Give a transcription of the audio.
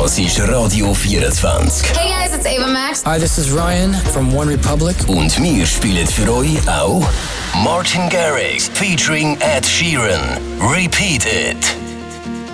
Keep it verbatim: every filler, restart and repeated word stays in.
Das ist Radio vierundzwanzig. Hey guys, it's Ava Max. Hi, this is Ryan from One Republic. Und wir spielen für euch auch Martin Garrix featuring Ed Sheeran. Repeat It.